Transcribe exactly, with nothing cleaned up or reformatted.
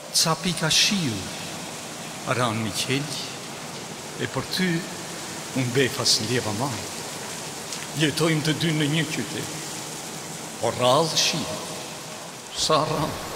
ca pika shiu, ranë një qelj, e për ty unë befas ndjeva ma. Jetojmë të dy në një qytet, por rallë shiu, sa rallë.